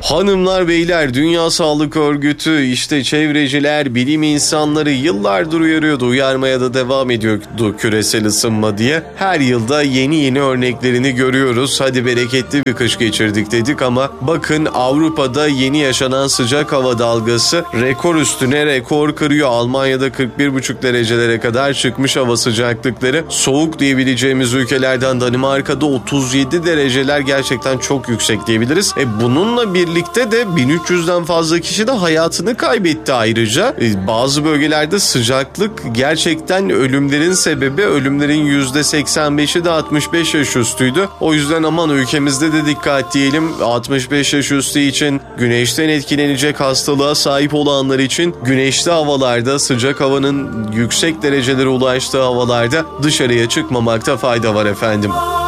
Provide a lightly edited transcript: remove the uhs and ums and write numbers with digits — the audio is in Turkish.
Hanımlar beyler, Dünya Sağlık Örgütü, işte çevreciler, bilim insanları yıllardır uyarıyordu, uyarmaya da devam ediyordu küresel ısınma diye. Her yılda yeni örneklerini görüyoruz. Hadi bereketli bir kış geçirdik dedik ama bakın Avrupa'da yeni yaşanan sıcak hava dalgası rekor üstüne rekor kırıyor. Almanya'da 41,5 derecelere kadar çıkmış hava sıcaklıkları. Soğuk diyebileceğimiz ülkelerden Danimarka'da 37 dereceler gerçekten çok yüksek diyebiliriz. Bununla birlikte de 1300'den fazla kişi de hayatını kaybetti ayrıca. Bazı bölgelerde sıcaklık gerçekten ölümlerin sebebi. Ölümlerin %85'i de 65 yaş üstüydü. O yüzden aman ülkemizde de dikkat diyelim. 65 yaş üstü için, güneşten etkilenecek hastalığa sahip olanlar için güneşli havalarda, sıcak havanın yüksek derecelere ulaştığı havalarda dışarıya çıkmamakta fayda var efendim.